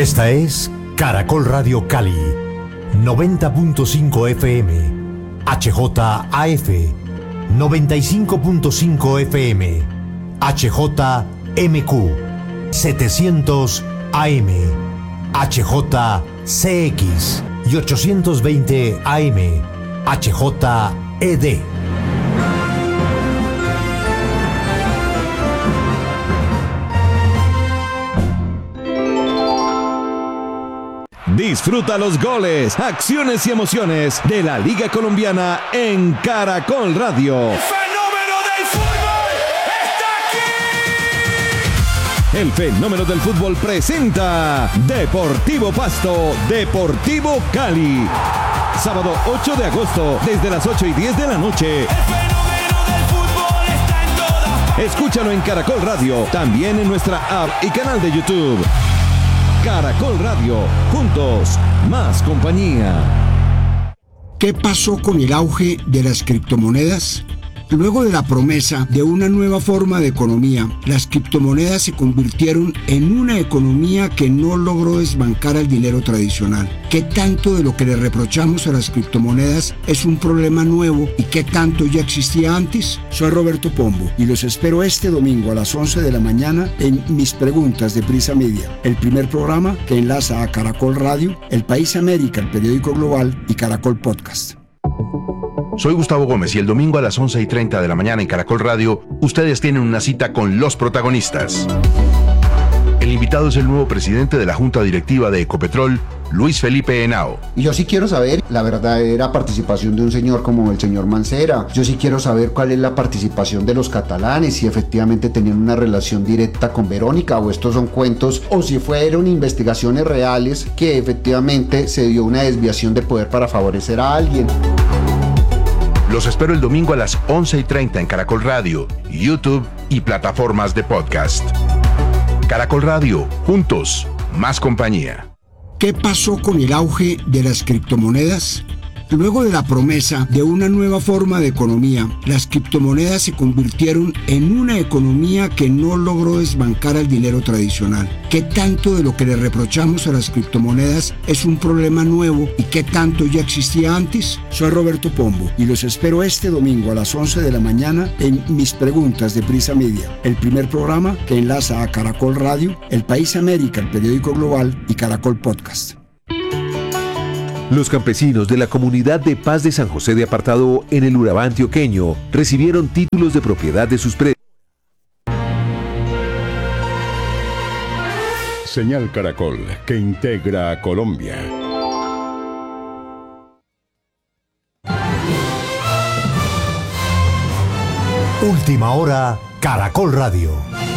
Esta es Caracol Radio Cali, 90.5 FM, HJAF, 95.5 FM, HJMQ, 700 AM, HJCX y 820 AM, HJED. Disfruta los goles, acciones y emociones de la Liga Colombiana en Caracol Radio. ¡El fenómeno del fútbol está aquí! El fenómeno del fútbol presenta Deportivo Pasto, Deportivo Cali. Sábado 8 de agosto, desde las 8:10 de la noche. El fenómeno del fútbol está en todas partes. Escúchalo en Caracol Radio, también en nuestra app y canal de YouTube. Caracol Radio, juntos, más compañía. ¿Qué pasó con el auge de las criptomonedas? Luego de la promesa de una nueva forma de economía, las criptomonedas se convirtieron en una economía que no logró desbancar al dinero tradicional. ¿Qué tanto de lo que le reprochamos a las criptomonedas es un problema nuevo y qué tanto ya existía antes? Soy Roberto Pombo y los espero este domingo a las 11 de la mañana en Mis Preguntas de Prisa Media, el primer programa que enlaza a Caracol Radio, El País América, el periódico global y Caracol Podcast. Soy Gustavo Gómez y el domingo a las 11:30 de la mañana en Caracol Radio, ustedes tienen una cita con los protagonistas. El invitado es el nuevo presidente de la Junta Directiva de Ecopetrol, Luis Felipe Henao. Y yo sí quiero saber la verdadera participación de un señor como el señor Mancera. Yo sí quiero saber cuál es la participación de los catalanes, si efectivamente tenían una relación directa con Verónica o estos son cuentos, o si fueron investigaciones reales que efectivamente se dio una desviación de poder para favorecer a alguien. Los espero el domingo a las 11:30 en Caracol Radio, YouTube y plataformas de podcast. Caracol Radio, juntos, más compañía. ¿Qué pasó con el auge de las criptomonedas? Luego de la promesa de una nueva forma de economía, las criptomonedas se convirtieron en una economía que no logró desbancar al dinero tradicional. ¿Qué tanto de lo que le reprochamos a las criptomonedas es un problema nuevo y qué tanto ya existía antes? Soy Roberto Pombo y los espero este domingo a las 11 de la mañana en Mis Preguntas de Prisa Media, el primer programa que enlaza a Caracol Radio, El País América, el periódico global y Caracol Podcast. Los campesinos de la comunidad de Paz de San José de Apartado en el Urabá antioqueño recibieron títulos de propiedad de sus predios. Señal Caracol, que integra a Colombia. Última hora, Caracol Radio.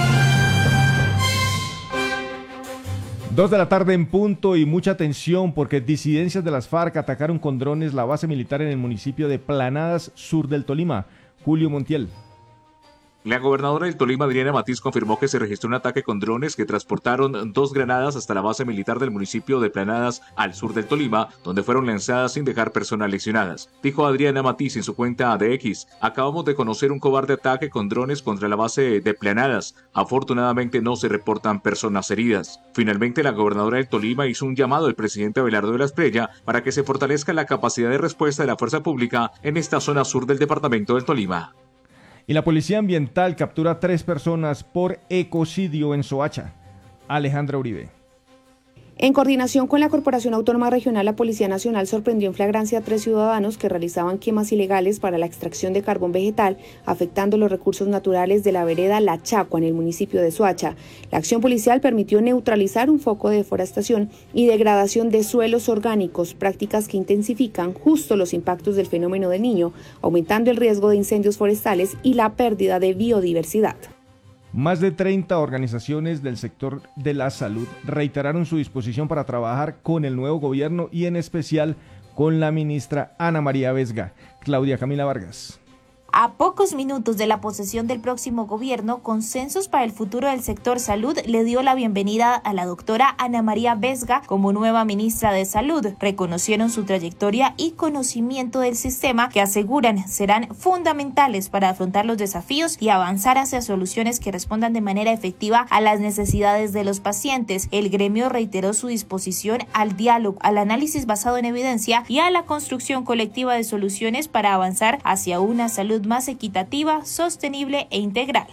2 de la tarde en punto y mucha atención porque disidencias de las FARC atacaron con drones la base militar en el municipio de Planadas, sur del Tolima. Julio Montiel. La gobernadora del Tolima, Adriana Matiz, confirmó que se registró un ataque con drones que transportaron 2 granadas hasta la base militar del municipio de Planadas, al sur del Tolima, donde fueron lanzadas sin dejar personas lesionadas. Dijo Adriana Matiz en su cuenta de X: acabamos de conocer un cobarde ataque con drones contra la base de Planadas. Afortunadamente no se reportan personas heridas. Finalmente, la gobernadora del Tolima hizo un llamado al presidente Abelardo de la Espriella para que se fortalezca la capacidad de respuesta de la fuerza pública en esta zona sur del departamento del Tolima. Y la Policía Ambiental captura a 3 personas por ecocidio en Soacha. Alejandra Uribe. En coordinación con la Corporación Autónoma Regional, la Policía Nacional sorprendió en flagrancia a 3 ciudadanos que realizaban quemas ilegales para la extracción de carbón vegetal, afectando los recursos naturales de la vereda La Chacua en el municipio de Soacha. La acción policial permitió neutralizar un foco de deforestación y degradación de suelos orgánicos, prácticas que intensifican justo los impactos del fenómeno del Niño, aumentando el riesgo de incendios forestales y la pérdida de biodiversidad. Más de 30 organizaciones del sector de la salud reiteraron su disposición para trabajar con el nuevo gobierno y en especial con la ministra Ana María Vesga. Claudia Camila Vargas. A pocos minutos de la posesión del próximo gobierno, Consensos para el Futuro del Sector Salud le dio la bienvenida a la doctora Ana María Vesga como nueva ministra de Salud. Reconocieron su trayectoria y conocimiento del sistema que aseguran serán fundamentales para afrontar los desafíos y avanzar hacia soluciones que respondan de manera efectiva a las necesidades de los pacientes. El gremio reiteró su disposición al diálogo, al análisis basado en evidencia y a la construcción colectiva de soluciones para avanzar hacia una salud más equitativa, sostenible e integral.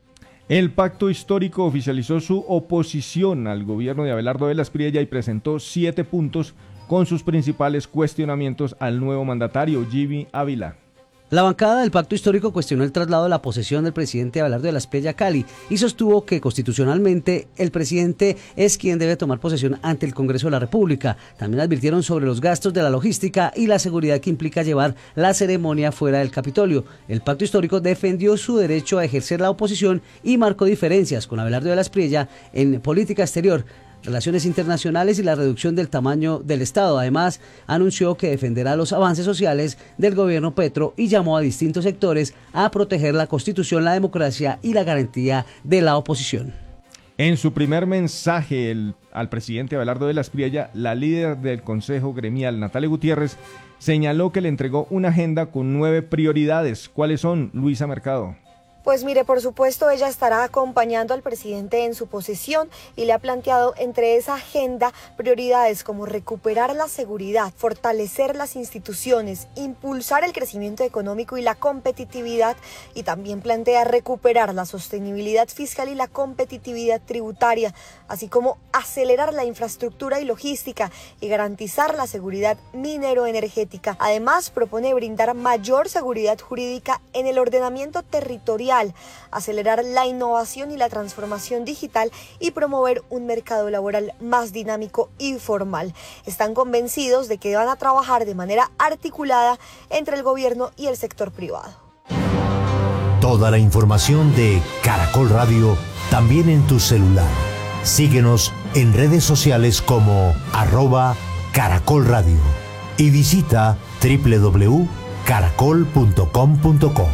El Pacto Histórico oficializó su oposición al gobierno de Abelardo Velas Priella y presentó 7 puntos con sus principales cuestionamientos al nuevo mandatario, Jimmy Ávila. La bancada del Pacto Histórico cuestionó el traslado de la posesión del presidente Abelardo Velas Priella a Cali y sostuvo que constitucionalmente el presidente es quien debe tomar posesión ante el Congreso de la República. También advirtieron sobre los gastos de la logística y la seguridad que implica llevar la ceremonia fuera del Capitolio. El Pacto Histórico defendió su derecho a ejercer la oposición y marcó diferencias con Abelardo Velas Priella en política exterior, relaciones internacionales y la reducción del tamaño del Estado. Además, anunció que defenderá los avances sociales del gobierno Petro y llamó a distintos sectores a proteger la Constitución, la democracia y la garantía de la oposición. En su primer mensaje al presidente Abelardo Velas Priella, la líder del Consejo Gremial, Natalia Gutiérrez, señaló que le entregó una agenda con 9 prioridades. ¿Cuáles son, Luisa Mercado? Pues mire, por supuesto, ella estará acompañando al presidente en su posesión y le ha planteado entre esa agenda prioridades como recuperar la seguridad, fortalecer las instituciones, impulsar el crecimiento económico y la competitividad, y también plantea recuperar la sostenibilidad fiscal y la competitividad tributaria, así como acelerar la infraestructura y logística y garantizar la seguridad minero-energética. Además, propone brindar mayor seguridad jurídica en el ordenamiento territorial, acelerar la innovación y la transformación digital y promover un mercado laboral más dinámico y formal. Están convencidos de que van a trabajar de manera articulada entre el gobierno y el sector privado. Toda la información de Caracol Radio también en tu celular. Síguenos en redes sociales como @Caracol Radio y visita www.caracol.com.co.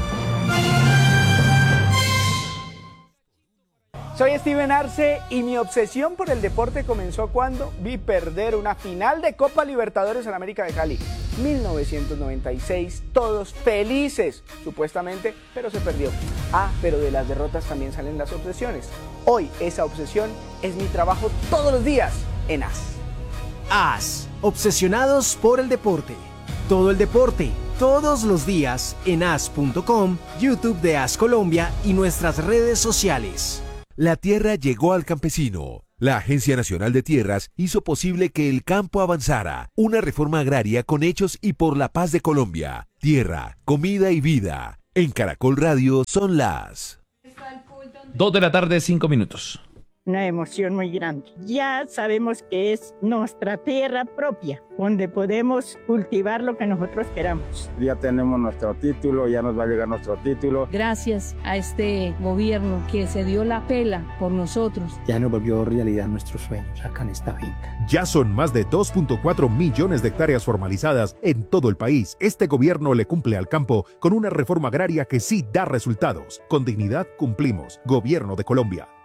Soy Steven Arce y mi obsesión por el deporte comenzó cuando vi perder una final de Copa Libertadores en América de Cali. 1996, todos felices, supuestamente, pero se perdió. Pero de las derrotas también salen las obsesiones. Hoy esa obsesión es mi trabajo todos los días en AS. AS, obsesionados por el deporte. Todo el deporte, todos los días en as.com, YouTube de AS Colombia y nuestras redes sociales. La tierra llegó al campesino. La Agencia Nacional de Tierras hizo posible que el campo avanzara. Una reforma agraria con hechos y por la paz de Colombia. Tierra, comida y vida. En Caracol Radio son las 2:05 p.m. Una emoción muy grande. Ya sabemos que es nuestra tierra propia, donde podemos cultivar lo que nosotros queramos. Ya tenemos nuestro título, ya nos va a llegar nuestro título. Gracias a este gobierno que se dio la pela por nosotros. Ya nos volvió realidad nuestros sueños acá en esta finca. Ya son más de 2.4 millones de hectáreas formalizadas en todo el país. Este gobierno le cumple al campo con una reforma agraria que sí da resultados. Con dignidad cumplimos. Gobierno de Colombia.